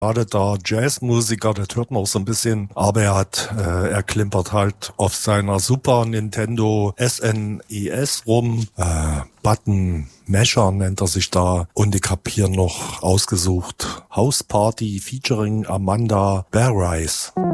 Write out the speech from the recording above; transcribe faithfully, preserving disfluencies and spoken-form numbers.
Gerade der Jazzmusiker, das hört man auch so ein bisschen, aber er hat, äh, er klimpert halt auf seiner Super Nintendo S N E S rum, äh, Button Masher nennt er sich da, und ich hab hier noch ausgesucht House Party featuring Amanda Bearrise.